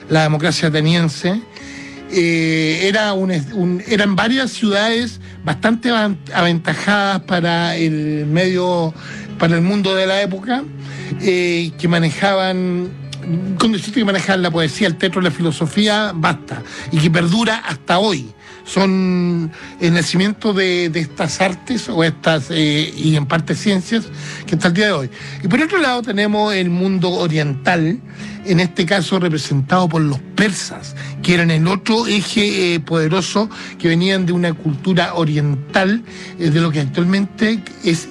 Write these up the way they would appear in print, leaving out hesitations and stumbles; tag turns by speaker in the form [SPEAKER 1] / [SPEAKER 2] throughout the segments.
[SPEAKER 1] la democracia ateniense. Eran varias ciudades bastante aventajadas para el mundo de la época, que manejaban, con decirte que manejaban la poesía, el teatro, la filosofía, basta, y que perdura hasta hoy. Son el nacimiento de estas artes o estas y en parte ciencias que hasta el día de hoy. Y por otro lado tenemos el mundo oriental, en este caso representado por los persas, que eran el otro eje poderoso, que venían de una cultura oriental, de lo que actualmente es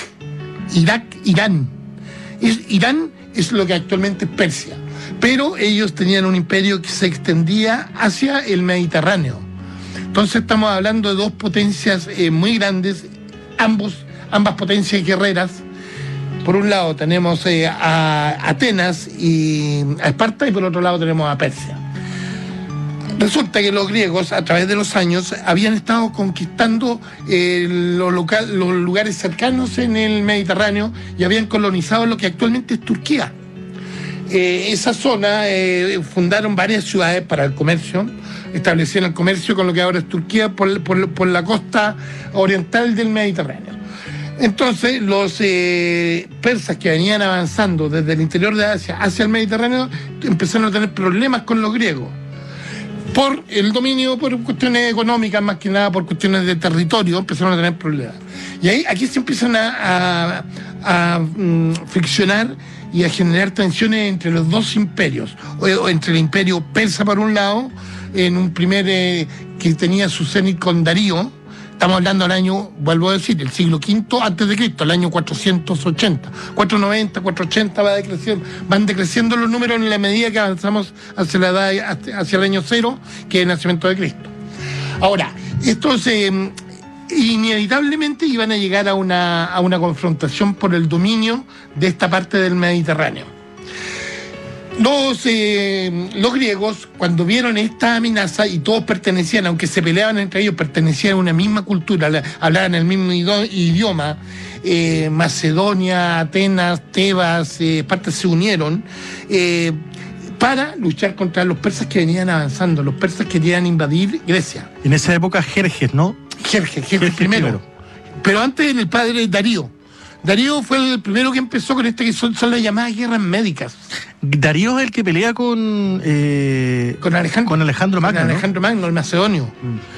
[SPEAKER 1] Irán. Irán es lo que actualmente es Persia, pero ellos tenían un imperio que se extendía hacia el Mediterráneo. Entonces estamos hablando de dos potencias muy grandes, ambas potencias guerreras. Por un lado tenemos a Atenas y a Esparta, y por otro lado tenemos a Persia. Resulta que los griegos, a través de los años, habían estado conquistando los lugares cercanos en el Mediterráneo y habían colonizado lo que actualmente es Turquía. Esa zona fundaron varias ciudades para el comercio, establecieron el comercio con lo que ahora es Turquía por la costa oriental del Mediterráneo. Entonces los persas que venían avanzando desde el interior de Asia hacia el Mediterráneo empezaron a tener problemas con los griegos por el dominio, por cuestiones económicas, más que nada por cuestiones de territorio, empezaron a tener problemas. Y aquí se empiezan a friccionar y a generar tensiones entre los dos imperios, o entre el imperio persa por un lado, en un primer que tenía su cenit con Darío. Estamos hablando del año, vuelvo a decir, el siglo V antes de Cristo, el año 480, 490, 480 van decreciendo los números en la medida que avanzamos hacia la edad, hacia el año 0, que es el nacimiento de Cristo. Ahora, estos inevitablemente iban a llegar a una confrontación por el dominio de esta parte del Mediterráneo. Los griegos, cuando vieron esta amenaza, y todos pertenecían, aunque se peleaban entre ellos, pertenecían a una misma cultura, hablaban el mismo idioma, Macedonia, Atenas, Tebas, partes se unieron para luchar contra los persas que venían avanzando. Los persas querían invadir Grecia.
[SPEAKER 2] En esa época Jerjes, ¿no?
[SPEAKER 1] Jerjes primero. Pero antes el padre Darío. Darío fue el primero que empezó con que son las llamadas guerras médicas.
[SPEAKER 2] Darío es el que pelea con Alejandro Magno.
[SPEAKER 1] Con Alejandro Magno, el macedonio.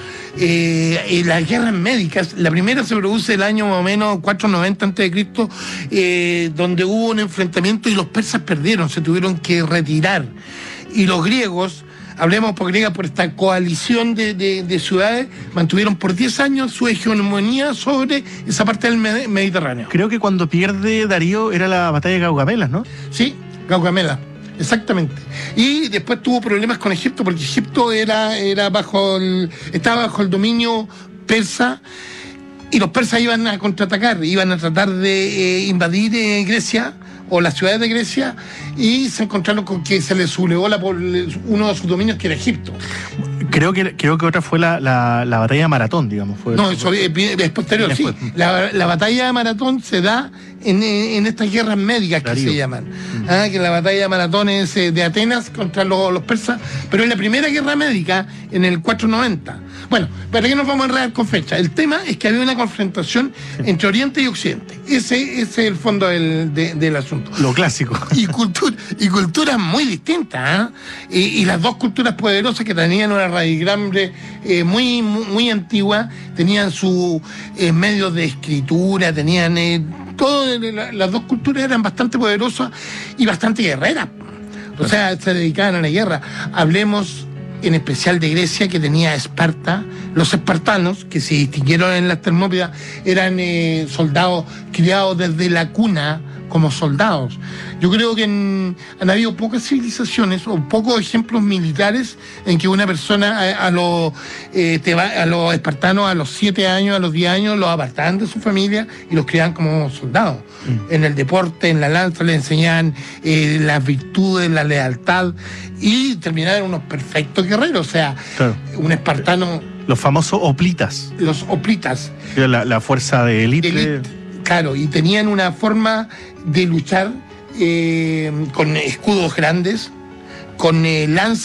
[SPEAKER 1] Las guerras médicas, la primera se produce el año más o menos 490 a.C., donde hubo un enfrentamiento y los persas perdieron, se tuvieron que retirar. Y los griegos, hablemos por griega, por esta coalición de ciudades, mantuvieron por 10 años su hegemonía sobre esa parte del Mediterráneo.
[SPEAKER 2] Creo que cuando pierde Darío era la batalla de Gaugamela, ¿no?
[SPEAKER 1] Sí, Gaugamela, exactamente. Y después tuvo problemas con Egipto, porque Egipto estaba bajo el dominio persa, y los persas iban a contraatacar, iban a tratar de invadir Grecia, o las ciudades de Grecia, y se encontraron con que se les sublevó uno de sus dominios, que era Egipto.
[SPEAKER 2] Creo que otra fue la batalla de Maratón, digamos.
[SPEAKER 1] No, eso es posterior, después. Sí. La batalla de Maratón se da en estas guerras médicas que se llaman. Que la batalla de Maratón es de Atenas contra los persas, pero es la primera guerra médica en el 490. Bueno, ¿para qué nos vamos a enredar con fecha? El tema es que había una confrontación entre Oriente y Occidente. Ese es el fondo del asunto.
[SPEAKER 2] Lo clásico.
[SPEAKER 1] Y culturas muy distintas, y las dos culturas poderosas que tenían una raigrambre muy, muy antigua, tenían sus medios de escritura, tenían las dos culturas eran bastante poderosas y bastante guerreras. O sea, se dedicaban a la guerra. Hablemos en especial de Grecia, que tenía Esparta. Los espartanos, que se distinguieron en las Termópilas, eran soldados criados desde la cuna como soldados. Yo creo que han habido pocas civilizaciones o pocos ejemplos militares en que una persona a los espartanos a los 7 años, a los 10 años, los apartaban de su familia y los criaban como soldados. En el deporte, en la lanza, les enseñaban las virtudes, la lealtad, y terminaron unos perfectos guerreros. O sea, claro, un espartano...
[SPEAKER 2] Los famosos hoplitas.
[SPEAKER 1] Los hoplitas.
[SPEAKER 2] La fuerza de élite.
[SPEAKER 1] Claro, y tenían una forma de luchar con escudos grandes, con lanzas